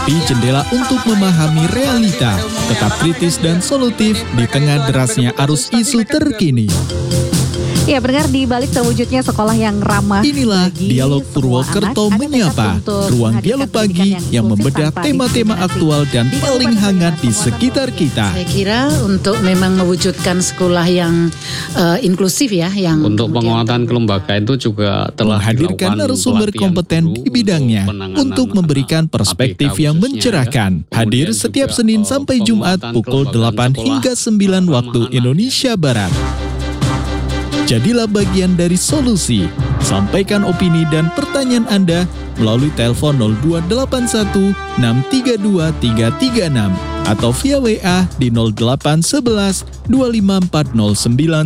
Tapi jendela untuk memahami realita, tetap kritis dan solutif di tengah derasnya arus isu terkini. Ya, pendengar, di balik terwujudnya sekolah yang ramah. Inilah bagi Dialog semua Purwokerto anak, ada Menyapa, tekad untuk ruang menghadirkan dialog pagi pendidikan yang inklusif membedah tanpa tema-tema diskriminasi. aktual dan Di paling Kabupaten hangat di Purwokerto. sekitar kita. Saya kira untuk memang mewujudkan sekolah yang inklusif ya, yang Untuk penguatan kelembagaan itu juga telah Menghadirkan dilakukan narasumber pelatihan kompeten guru di bidangnya penanganan untuk memberikan anak perspektif ABK yang khususnya mencerahkan. ya. Hadir Kemudian setiap juga, Senin sampai Jumat penguatan pukul kelembagaan 8 sekolah hingga 9 waktu ramah anak. Indonesia Barat. Jadilah bagian dari solusi. Sampaikan opini dan pertanyaan Anda melalui telepon 0281 632 336 atau via WA di 0811 25409